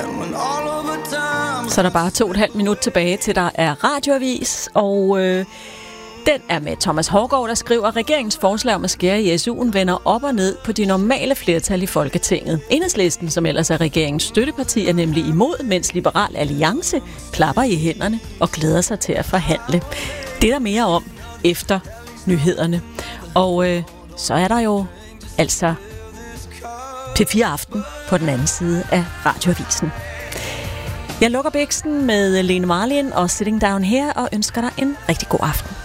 Så er der bare 2,5 minutter tilbage til der er radioavis, og den er med Thomas Haugaard, der skriver, at regeringens forslag om at skære i SU'en vender op og ned på de normale flertal i Folketinget. Enhedslisten, som ellers er regeringens støtteparti, er nemlig imod, mens Liberal Alliance klapper i hænderne og glæder sig til at forhandle. Det er der mere om efter nyhederne. Og så er der jo altså P4 Aften på den anden side af radioavisen. Jeg lukker bæksten med Lene Marlin og Sitting Down Here og ønsker dig en rigtig god aften.